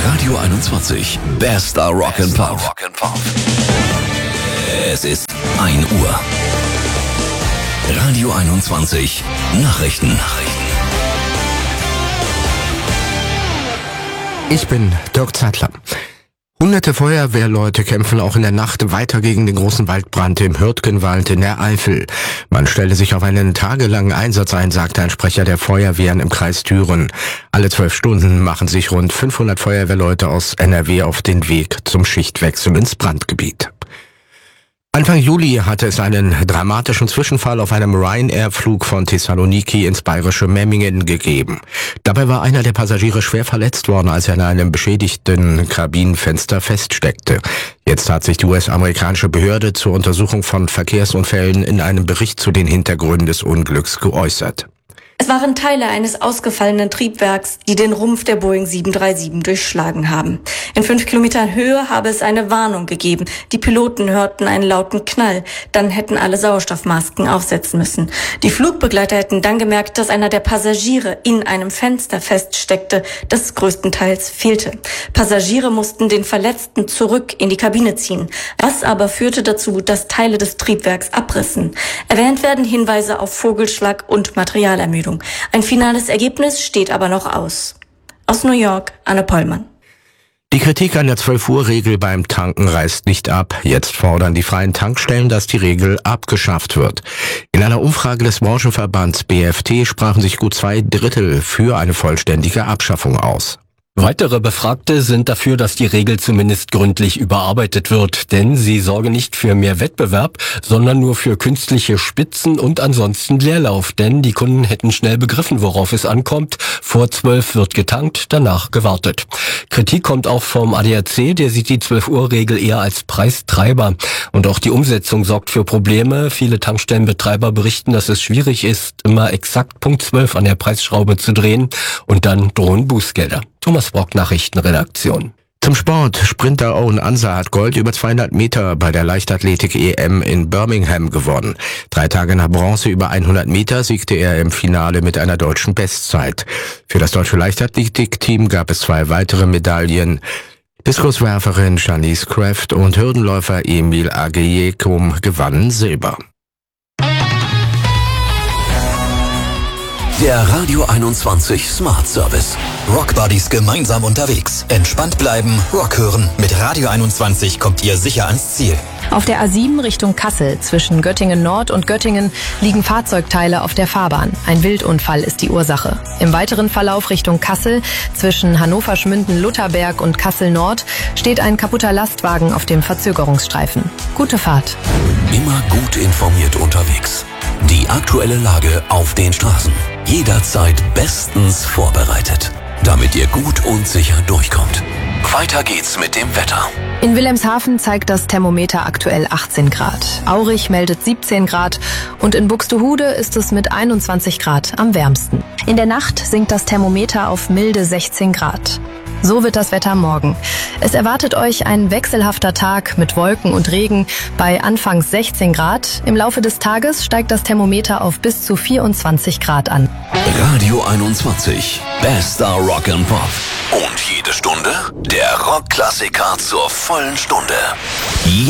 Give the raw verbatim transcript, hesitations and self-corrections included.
Radio einundzwanzig, bester Rock and Pop. Es ist ein Uhr. Radio einundzwanzig, Nachrichten. Ich bin Dirk Zeitler. Hunderte Feuerwehrleute kämpfen auch in der Nacht weiter gegen den großen Waldbrand im Hürtgenwald in der Eifel. Man stelle sich auf einen tagelangen Einsatz ein, sagte ein Sprecher der Feuerwehren im Kreis Düren. Alle zwölf Stunden machen sich rund fünfhundert Feuerwehrleute aus N R W auf den Weg zum Schichtwechsel ins Brandgebiet. Anfang Juli hatte es einen dramatischen Zwischenfall auf einem Ryanair-Flug von Thessaloniki ins bayerische Memmingen gegeben. Dabei war einer der Passagiere schwer verletzt worden, als er in einem beschädigten Kabinenfenster feststeckte. Jetzt hat sich die U S-amerikanische Behörde zur Untersuchung von Verkehrsunfällen in einem Bericht zu den Hintergründen des Unglücks geäußert. Es waren Teile eines ausgefallenen Triebwerks, die den Rumpf der Boeing sieben drei sieben durchschlagen haben. In fünf Kilometern Höhe habe es eine Warnung gegeben. Die Piloten hörten einen lauten Knall. Dann hätten alle Sauerstoffmasken aufsetzen müssen. Die Flugbegleiter hätten dann gemerkt, dass einer der Passagiere in einem Fenster feststeckte, das größtenteils fehlte. Passagiere mussten den Verletzten zurück in die Kabine ziehen. Das aber führte dazu, dass Teile des Triebwerks abrissen. Erwähnt werden Hinweise auf Vogelschlag und Materialermüdung. Ein finales Ergebnis steht aber noch aus. Aus New York, Anne Pollmann. Die Kritik an der zwölf-Uhr-Regel beim Tanken reißt nicht ab. Jetzt fordern die freien Tankstellen, dass die Regel abgeschafft wird. In einer Umfrage des Branchenverbands B F T sprachen sich gut zwei Drittel für eine vollständige Abschaffung aus. Weitere Befragte sind dafür, dass die Regel zumindest gründlich überarbeitet wird, denn sie sorge nicht für mehr Wettbewerb, sondern nur für künstliche Spitzen und ansonsten Leerlauf, denn die Kunden hätten schnell begriffen, worauf es ankommt. Vor zwölf wird getankt, danach gewartet. Kritik kommt auch vom A D A C, der sieht die zwölf-Uhr-Regel eher als Preistreiber. Und auch die Umsetzung sorgt für Probleme. Viele Tankstellenbetreiber berichten, dass es schwierig ist, immer exakt Punkt zwölf an der Preisschraube zu drehen, und dann drohen Bußgelder. Thomas Brock, Nachrichtenredaktion. Zum Sport. Sprinter Owen Ansa hat Gold über zweihundert Meter bei der Leichtathletik-E M in Birmingham gewonnen. Drei Tage nach Bronze über hundert Meter siegte er im Finale mit einer deutschen Bestzeit. Für das deutsche Leichtathletik-Team gab es zwei weitere Medaillen. Diskuswerferin Janice Kraft und Hürdenläufer Emil Ageyekum gewannen Silber. Der Radio einundzwanzig Smart Service. Rock Buddies gemeinsam unterwegs. Entspannt bleiben, Rock hören. Mit Radio einundzwanzig kommt ihr sicher ans Ziel. Auf der A sieben Richtung Kassel zwischen Göttingen Nord und Göttingen liegen Fahrzeugteile auf der Fahrbahn. Ein Wildunfall ist die Ursache. Im weiteren Verlauf Richtung Kassel zwischen Hannover-Schmünden-Lutherberg und Kassel Nord steht ein kaputter Lastwagen auf dem Verzögerungsstreifen. Gute Fahrt. Immer gut informiert unterwegs. Die aktuelle Lage auf den Straßen. Jederzeit bestens vorbereitet, damit ihr gut und sicher durchkommt. Weiter geht's mit dem Wetter. In Wilhelmshaven zeigt das Thermometer aktuell achtzehn Grad. Aurich meldet siebzehn Grad und in Buxtehude ist es mit einundzwanzig Grad am wärmsten. In der Nacht sinkt das Thermometer auf milde sechzehn Grad. So wird das Wetter morgen. Es erwartet euch ein wechselhafter Tag mit Wolken und Regen bei anfangs sechzehn Grad. Im Laufe des Tages steigt das Thermometer auf bis zu vierundzwanzig Grad an. Radio einundzwanzig, bester Rock and Pop. Und jede Stunde der Rockklassiker zur vollen Stunde.